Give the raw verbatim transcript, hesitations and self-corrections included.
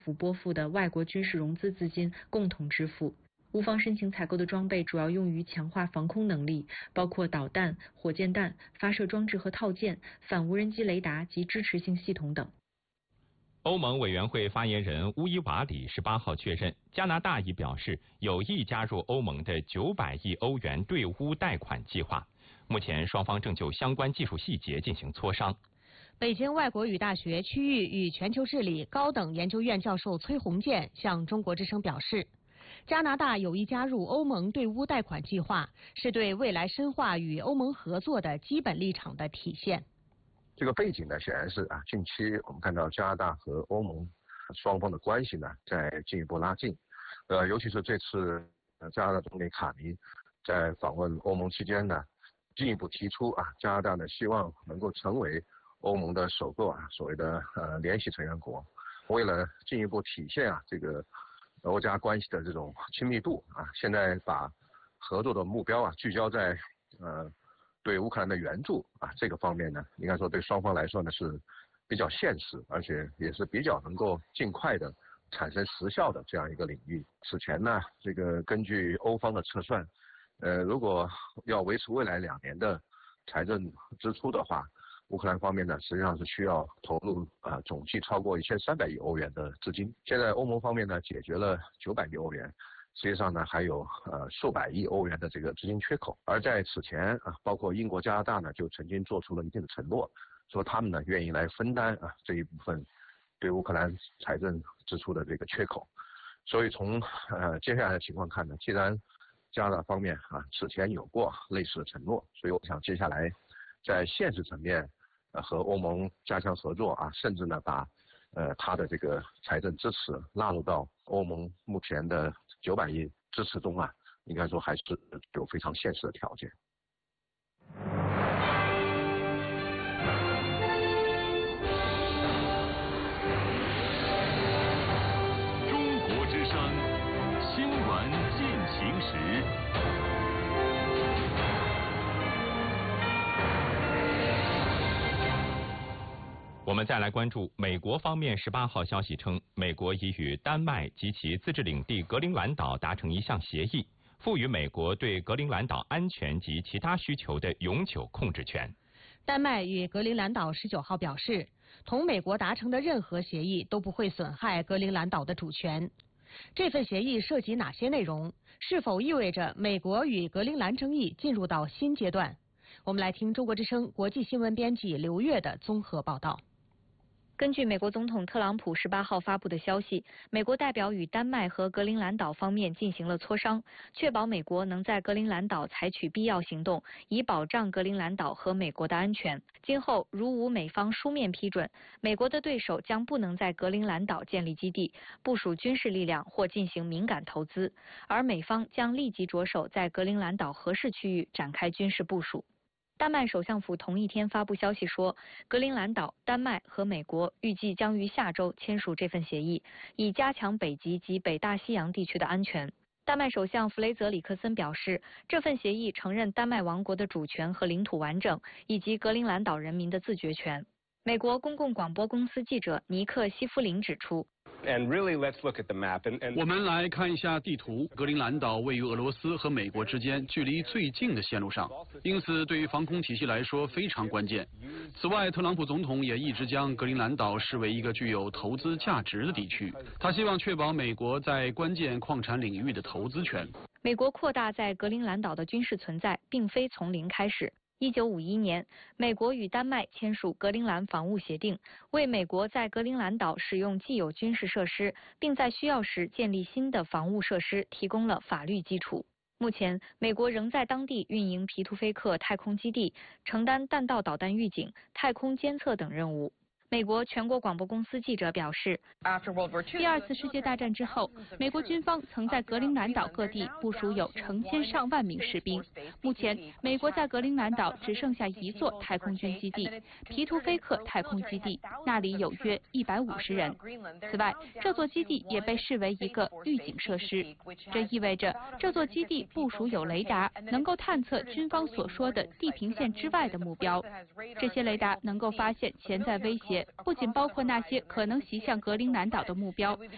府拨付的外国军事融资资金共同支付。乌方申请采购的装备主要用于强化防空能力，包括导弹、火箭弹、发射装置和套件、反无人机雷达及支持性系统等。 欧盟委员会发言人乌伊瓦里十八号确认，加拿大已表示有意加入欧盟的九百亿欧元对乌贷款计划。目前双方正就相关技术细节进行磋商。 北京外国语大学区域与全球治理高等研究院教授崔洪建向中国之声表示，加拿大有意加入欧盟对乌贷款计划，是对未来深化与欧盟合作的基本立场的体现。 这个背景呢，显然是啊，近期我们看到加拿大和欧盟双方的关系呢在进一步拉近，呃，尤其是这次呃加拿大总理卡尼在访问欧盟期间呢，进一步提出啊，加拿大呢希望能够成为欧盟的首个啊所谓的呃联席成员国。为了进一步体现啊这个欧加关系的这种亲密度啊，现在把合作的目标啊聚焦在呃对乌克兰的援助啊这个方面呢，应该说对双方来说呢是比较现实，而且也是比较能够尽快的产生实效的这样一个领域。此前呢，这个根据欧方的测算，呃，如果要维持未来两年的财政支出的话，乌克兰方面呢，实际上是需要投入啊、呃、总计超过一千三百亿欧元的资金。现在欧盟方面呢，解决了九百亿欧元，实际上呢还有呃数百亿欧元的这个资金缺口。而在此前啊，包括英国、加拿大呢，就曾经做出了一定的承诺，说他们呢愿意来分担啊这一部分对乌克兰财政支出的这个缺口。所以从呃接下来的情况看呢，既然加拿大方面啊此前有过类似的承诺，所以我想接下来在现实层面。呃，和欧盟加强合作啊，甚至呢把呃它的这个财政支持纳入到欧盟目前的九百亿支持中啊，应该说还是有非常现实的条件。 中国之声，新闻进行时。 我们再来关注美国方面十八号消息称，美国已与丹麦及其自治领地格陵兰岛达成一项协议，赋予美国对格陵兰岛安全及其他需求的永久控制权。 丹麦与格陵兰岛十九号表示，同美国达成的任何协议都不会损害格陵兰岛的主权。这份协议涉及哪些内容？是否意味着美国与格陵兰争议进入到新阶段？我们来听中国之声国际新闻编辑刘越的综合报道。 根据美国总统特朗普十八号发布的消息，美国代表与丹麦和格陵兰岛方面进行了磋商，确保美国能在格陵兰岛采取必要行动，以保障格陵兰岛和美国的安全。今后如无美方书面批准，美国的对手将不能在格陵兰岛建立基地、部署军事力量或进行敏感投资，而美方将立即着手在格陵兰岛合适区域展开军事部署。丹麦首相府同一天发布消息说，格陵兰岛、丹麦和美国预计将于下周签署这份协议，以加强北极及北大西洋地区的安全。丹麦首相弗雷泽里克森表示，这份协议承认丹麦王国的主权和领土完整，以及格陵兰岛人民的自决权。美国公共广播公司记者尼克·西夫林指出， 我们来看一下地图，格陵兰岛位于俄罗斯和美国之间距离最近的线路上，因此对于防空体系来说非常关键。此外，特朗普总统也一直将格陵兰岛视为一个具有投资价值的地区，他希望确保美国在关键矿产领域的投资权。 美国扩大在格陵兰岛的军事存在，并非从零开始。一九五一年，美国与丹麦签署格陵兰防务协定，为美国在格陵兰岛使用既有军事设施，并在需要时建立新的防务设施提供了法律基础。目前，美国仍在当地运营皮图菲克太空基地，承担弹道导弹预警、太空监测等任务。美国全国广播公司记者表示， 第二次世界大战之后，美国军方曾在格陵兰岛各地部署有成千上万名士兵。目前，美国在格陵兰岛只剩下一座太空军基地——皮图菲克太空基地，那里有约一百五十人。此外，这座基地也被视为一个预警设施，这意味着这座基地部署有雷达，能够探测军方所说的地平线之外的目标。这些雷达能够发现潜在威胁。不仅包括那些可能袭向格陵兰岛的目标，